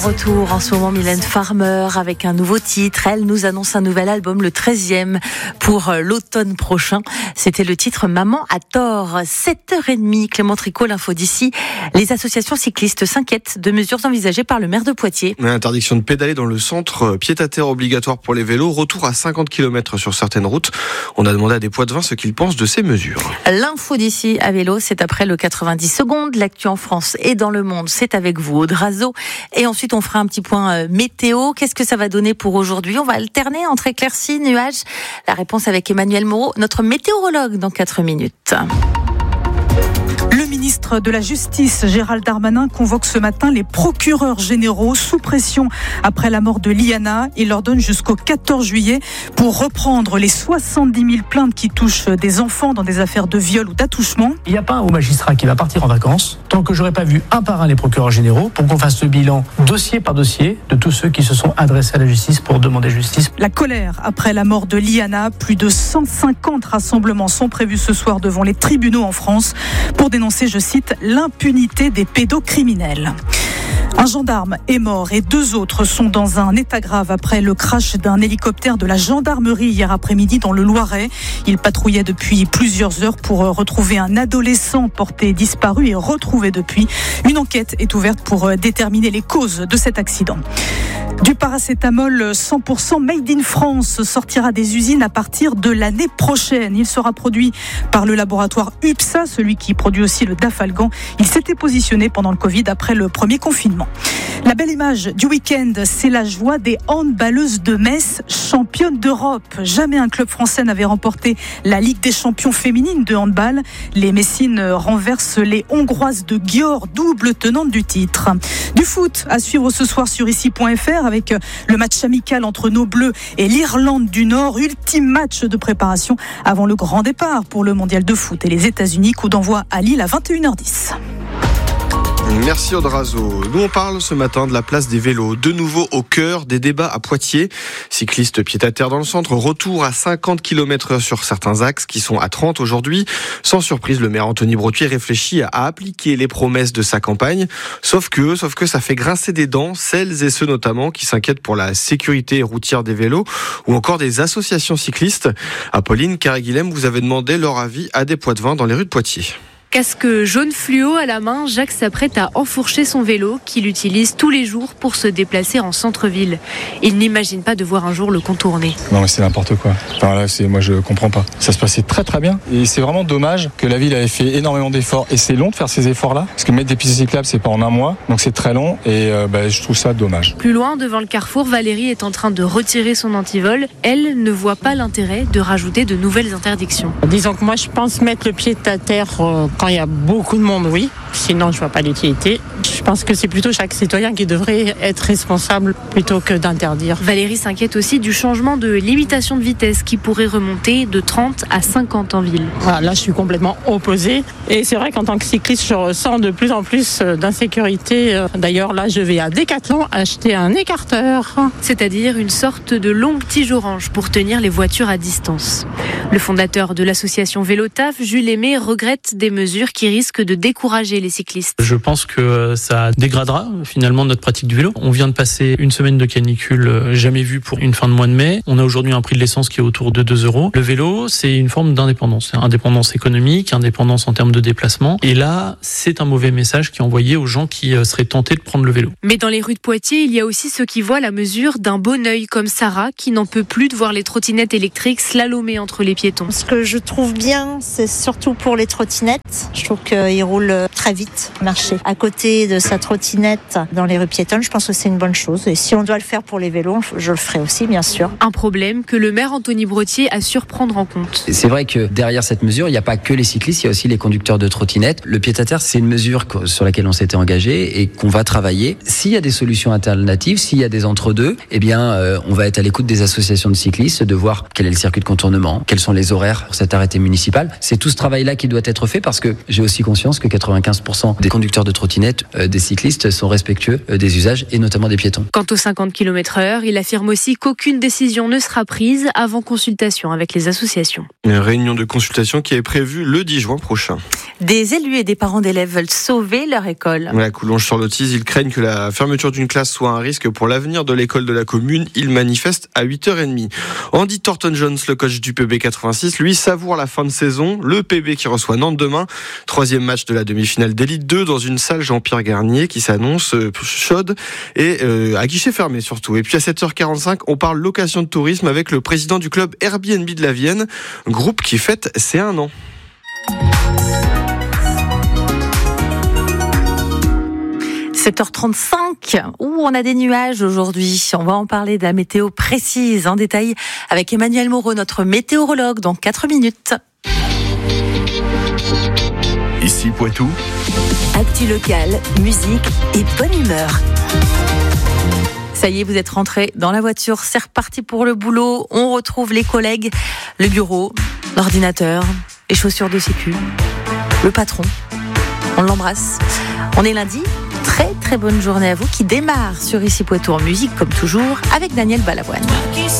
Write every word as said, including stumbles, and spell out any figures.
Retour en ce moment Mylène Farmer avec un nouveau titre. Elle nous annonce un nouvel album, le treizième pour l'automne prochain. C'était le titre Maman a tort. sept heures trente, Clément Tricot, l'info d'ici. Les associations cyclistes s'inquiètent de mesures envisagées par le maire de Poitiers. Interdiction de pédaler dans le centre, pied-à-terre obligatoire pour les vélos, retour à cinquante kilomètres sur certaines routes. On a demandé à des Poitevins ce qu'ils pensent de ces mesures. L'info d'ici à vélo, c'est après le quatre-vingt-dix secondes. L'actu en France et dans le monde, c'est avec vous, Aude Razo. Et ensuite, on fera un petit point météo. Qu'est-ce que ça va donner pour aujourd'hui ? On va alterner entre éclaircies, nuages. La réponse avec Emmanuel Moreau, notre météorologue, dans quatre minutes. Le ministre de la Justice, Gérald Darmanin, convoque ce matin les procureurs généraux sous pression après la mort de Liana. Il leur donne jusqu'au quatorze juillet pour reprendre les soixante-dix mille plaintes qui touchent des enfants dans des affaires de viol ou d'attouchement. Il n'y a pas un haut magistrat qui va partir en vacances tant que j'aurai pas vu un par un les procureurs généraux pour qu'on fasse le bilan dossier par dossier de tous ceux qui se sont adressés à la justice pour demander justice. La colère après la mort de Liana. Plus de cent cinquante rassemblements sont prévus ce soir devant les tribunaux en France pour dénoncer, je cite, l'impunité des pédocriminels. Un gendarme est mort et deux autres sont dans un état grave après le crash d'un hélicoptère de la gendarmerie hier après-midi dans le Loiret. Il patrouillait depuis plusieurs heures pour retrouver un adolescent porté disparu et retrouvé depuis. Une enquête est ouverte pour déterminer les causes de cet accident. Du paracétamol cent pour cent made in France sortira des usines à partir de l'année prochaine. Il sera produit par le laboratoire UPSA, celui qui produit aussi le Dafalgan. Il s'était positionné pendant le Covid après le premier confinement. La belle image du week-end, c'est la joie des handballeuses de Metz, championnes d'Europe. Jamais un club français n'avait remporté la Ligue des champions féminines de handball. Les Messines renversent les Hongroises de Győr, double tenante du titre. Du foot à suivre ce soir sur ici point f r avec le match amical entre nos Bleus et l'Irlande du Nord. Ultime match de préparation avant le grand départ pour le mondial de foot et les États-Unis. Coup d'envoi à Lille à vingt et une heures dix. Merci Aude Razo. Nous on parle ce matin de la place des vélos, de nouveau au cœur des débats à Poitiers. Cyclistes pied-à-terre dans le centre, retour à cinquante kilomètres heure sur certains axes qui sont à trente aujourd'hui. Sans surprise, le maire Anthony Brotier réfléchit à appliquer les promesses de sa campagne. Sauf que, sauf que ça fait grincer des dents celles et ceux notamment qui s'inquiètent pour la sécurité routière des vélos ou encore des associations cyclistes. Apolline Carré-Guilhem, vous avez demandé leur avis à des Poitevins dans les rues de Poitiers. Casque jaune fluo à la main, Jacques s'apprête à enfourcher son vélo qu'il utilise tous les jours pour se déplacer en centre-ville. Il n'imagine pas devoir un jour le contourner. Non mais c'est n'importe quoi. Enfin là, c'est, moi je comprends pas. Ça se passait très très bien et c'est vraiment dommage que la ville avait fait énormément d'efforts et c'est long de faire ces efforts-là parce que mettre des pistes cyclables c'est pas en un mois donc c'est très long et euh, bah, je trouve ça dommage. Plus loin, devant le carrefour, Valérie est en train de retirer son antivol. Elle ne voit pas l'intérêt de rajouter de nouvelles interdictions. Disons que moi je pense mettre le pied à terre euh, quand il y a beaucoup de monde, oui. Sinon, je vois pas l'utilité. Je pense que c'est plutôt chaque citoyen qui devrait être responsable plutôt que d'interdire. Valérie s'inquiète aussi du changement de limitation de vitesse qui pourrait remonter de trente à cinquante en ville. Voilà, là, je suis complètement opposée. Et c'est vrai qu'en tant que cycliste, je ressens de plus en plus d'insécurité. D'ailleurs, là, je vais à Decathlon acheter un écarteur. C'est-à-dire une sorte de longue tige orange pour tenir les voitures à distance. Le fondateur de l'association Vélotaf, Jules Aimé, regrette des mesures qui risquent de décourager les cyclistes. Je pense que ça dégradera finalement notre pratique du vélo. On vient de passer une semaine de canicule jamais vue pour une fin de mois de mai. On a aujourd'hui un prix de l'essence qui est autour de deux euros. Le vélo, c'est une forme d'indépendance. Indépendance économique, indépendance en termes de déplacement. Et là, c'est un mauvais message qui est envoyé aux gens qui seraient tentés de prendre le vélo. Mais dans les rues de Poitiers, il y a aussi ceux qui voient la mesure d'un bon œil, comme Sarah, qui n'en peut plus de voir les trottinettes électriques slalomer entre les piétons. Ce que je trouve bien, c'est surtout pour les trottinettes. Je trouve qu'ils roulent très vite, marcher à côté de sa trottinette dans les rues piétonnes. Je pense que c'est une bonne chose. Et si on doit le faire pour les vélos, je le ferai aussi, bien sûr. Un problème que le maire Anthony Brotier assure prendre en compte. C'est vrai que derrière cette mesure, il n'y a pas que les cyclistes, il y a aussi les conducteurs de trottinettes. Le pied-à-terre, c'est une mesure sur laquelle on s'était engagé et qu'on va travailler. S'il y a des solutions alternatives, s'il y a des entre-deux, eh bien, euh, on va être à l'écoute des associations de cyclistes, de voir quel est le circuit de contournement, quels sont les horaires pour cet arrêté municipal. C'est tout ce travail-là qui doit être fait parce que que j'ai aussi conscience que quatre-vingt-quinze pour cent des conducteurs de trottinettes, euh, des cyclistes, sont respectueux euh, des usages et notamment des piétons. Quant aux cinquante kilomètres heure, il affirme aussi qu'aucune décision ne sera prise avant consultation avec les associations. Une réunion de consultation qui est prévue le dix juin prochain. Des élus et des parents d'élèves veulent sauver leur école. À Coulonges-sur-Lottise, ils craignent que la fermeture d'une classe soit un risque pour l'avenir de l'école de la commune. Ils manifestent à huit heures trente. Andy Thornton-Jones, le coach du P B quatre-vingt-six, lui savoure la fin de saison. Le P B qui reçoit Nantes demain. Troisième match de la demi-finale d'élite deux dans une salle Jean-Pierre Garnier qui s'annonce chaude et euh, à guichet fermé surtout. Et puis à sept heures quarante-cinq, on parle location de tourisme avec le président du club Airbnb de la Vienne, groupe qui fête ses un an. sept heures trente-cinq, où on a des nuages aujourd'hui. On va en parler de la météo précise en détail avec Emmanuel Moreau, notre météorologue, dans quatre minutes. Ici Poitou. Actu locale, musique et bonne humeur. Ça y est, vous êtes rentrés dans la voiture, c'est reparti pour le boulot. On retrouve les collègues, le bureau, l'ordinateur, les chaussures de sécu, le patron. On l'embrasse. On est lundi. Très très bonne journée à vous qui démarre sur Ici Poitou en musique comme toujours avec Daniel Balavoine.